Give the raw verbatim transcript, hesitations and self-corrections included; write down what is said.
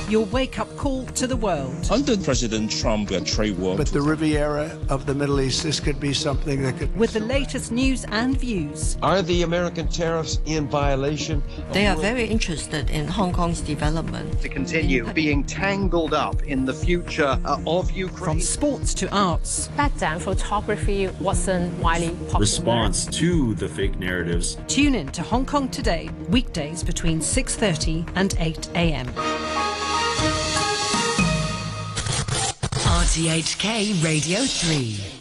your wake-up call to the world. Under President Trump, a trade war. But the Riviera of the Middle East, this could be something that could... With the latest news and views. Are the American tariffs in violation? They are very interested in Hong Kong's development. To continue being tangled up in the future uh, of Ukraine. From sports to arts. 發展 photography wasn't widely popular. Response to the fake narratives. Tune in to Hong Kong Today, weekdays between six thirty and eight a m R T H K Radio three.